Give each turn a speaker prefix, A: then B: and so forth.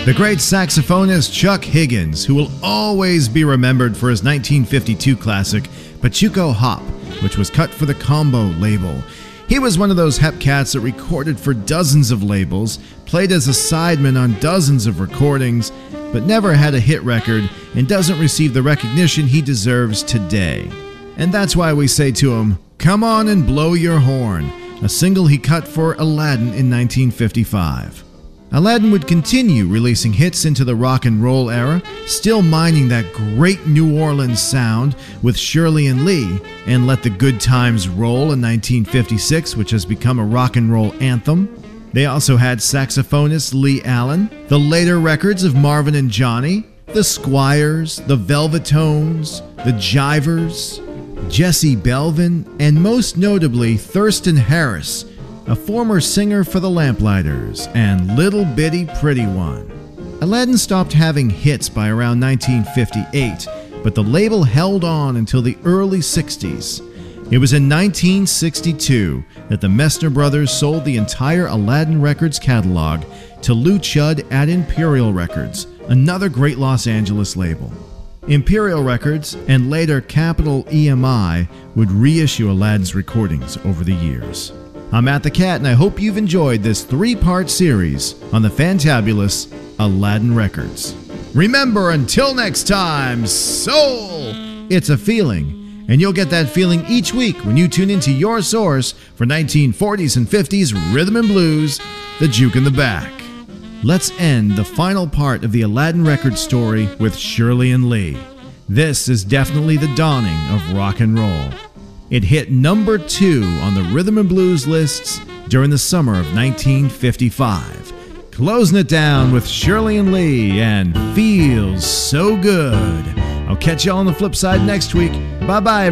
A: The great saxophonist Chuck Higgins, who will always be remembered for his 1952 classic, Pachuco Hop, which was cut for the Combo label. He was one of those hep cats that recorded for dozens of labels, played as a sideman on dozens of recordings, but never had a hit record and doesn't receive the recognition he deserves today. And that's why we say to him, "Come on and blow your horn," a single he cut for Aladdin in 1955. Aladdin would continue releasing hits into the rock and roll era, still mining that great New Orleans sound with Shirley and Lee and Let the Good Times Roll in 1956, which has become a rock and roll anthem. They also had saxophonist Lee Allen, the later records of Marvin and Johnny, the Squires, the Velvetones, the Jivers, Jesse Belvin, and most notably Thurston Harris, a former singer for the Lamplighters, and Little Bitty Pretty One. Aladdin stopped having hits by around 1958, but the label held on until the early 60s. It was in 1962 that the Messner brothers sold the entire Aladdin Records catalog to Lou Chudd at Imperial Records, another great Los Angeles label. Imperial Records and later Capitol EMI would reissue Aladdin's recordings over the years. I'm Matt the Cat, and I hope you've enjoyed this 3-part series on the fantabulous Aladdin Records. Remember, until next time, soul! It's a feeling, and you'll get that feeling each week when you tune into your source for 1940s and 50s rhythm and blues, the Juke in the Back. Let's end the final part of the Aladdin Records story with Shirley and Lee. This is definitely the dawning of rock and roll. It hit number 2 on the rhythm and blues lists during the summer of 1955. Closing it down with Shirley and Lee and Feels So Good. I'll catch y'all on the flip side next week. Bye-bye.